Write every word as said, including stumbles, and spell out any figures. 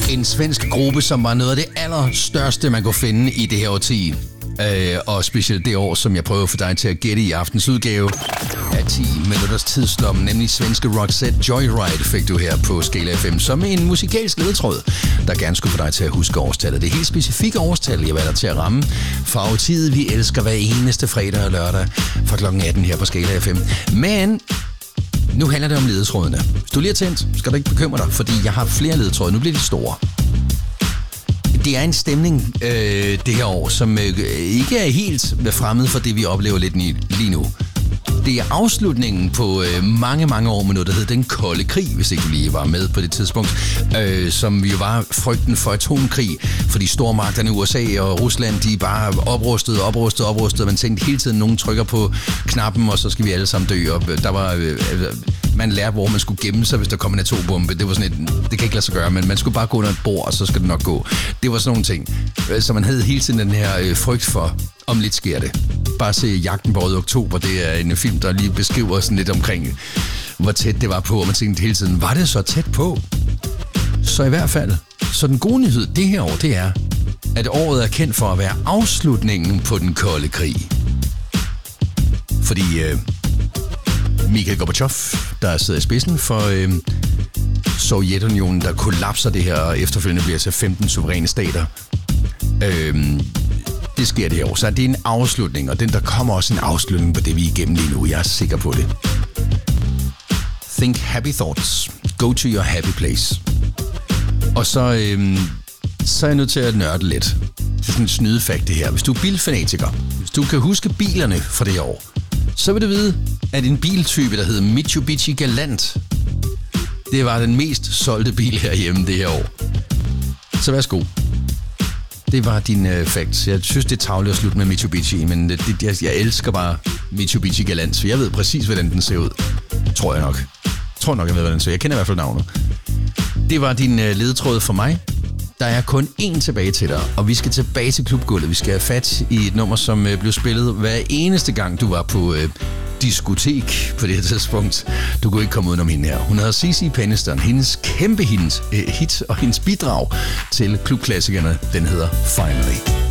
En svensk gruppe, som var noget af det allerstørste, man kunne finde i det her årti. Øh, og specielt det år, som jeg prøver for dig til at gætte i aftens udgave af ti minutters tidslomme, nemlig svenske Roxette Joyride, fik du her på Skala F M som en musikalsk ledetråd, der gerne skulle få dig til at huske årstallet. Det helt specifikke årstal, jeg valgte til at ramme fra årtiet, vi elsker hver eneste fredag og lørdag fra klokken atten her på Skala F M. Men nu handler det om ledetrådene. Hvis du lige er tændt, skal du ikke bekymre dig, fordi jeg har flere ledetråde. Nu bliver de store. Det er en stemning øh, det her år, som øh, ikke er helt fremmed for det, vi oplever lidt lige nu. Det er afslutningen på øh, mange, mange år med noget, der hed Den Kolde Krig, hvis ikke du lige var med på det tidspunkt, øh, som jo var frygten for atomkrig, fordi stormagterne U S A og Rusland, de bare oprustede, oprustede, oprustede, man tænkte hele tiden, nogen trykker på knappen, og så skal vi alle sammen dø, og der var... Øh, man lærte, hvor man skulle gemme sig, hvis der kom en atombombe. Det var sådan et, det kan ikke lade sig gøre, men man skulle bare gå under et bord, og så skal det nok gå. Det var sådan nogle ting. Så man havde hele tiden den her øh, frygt for, om lidt sker det. Bare se Jagten på Røde Oktober, det er en film, der lige beskriver sådan lidt omkring, hvor tæt det var på, og man tænkte hele tiden, var det så tæt på? Så i hvert fald, så den gode nyhed det her år, det er, at året er kendt for at være afslutningen på den kolde krig. Fordi... Øh, Mikhail Gorbachev, der sidder i spidsen for øh, Sovjetunionen, der kollapser det her, og efterfølgende bliver så femten suveræne stater. Øh, det sker det her år, så det er en afslutning, og den, der kommer også en afslutning på det, vi er igennem lige nu. Jeg er sikker på det. Think happy thoughts. Go to your happy place. Og så, øh, så er jeg nødt til at nørde lidt. Det er sådan en snydefakt, det her. Hvis du er bilfanatiker, hvis du kan huske bilerne fra det her år, så vil du vide, at en biltype, der hedder Mitsubishi Galant, det var den mest solgte bil herhjemme det her år. Så værsgo. Det var din uh, fact. Jeg synes, det er tarveligt at slutte med Mitsubishi, men det, det, jeg, jeg elsker bare Mitsubishi Galant, så jeg ved præcis, hvordan den ser ud. Tror jeg nok. Tror nok, jeg ved, hvordan den ser ud. Jeg kender i hvert fald navnet. Det var din uh, ledetråd for mig. Der er kun én tilbage til dig, og vi skal tilbage til klubgulvet. Vi skal have fat i et nummer, som øh, blev spillet hver eneste gang, du var på øh, diskotek på det her tidspunkt. Du kunne ikke komme udenom hende her. Hun hedder Cici Peniston. Hendes kæmpe hit, øh, hit og hendes bidrag til klubklassikerne, den hedder Finally.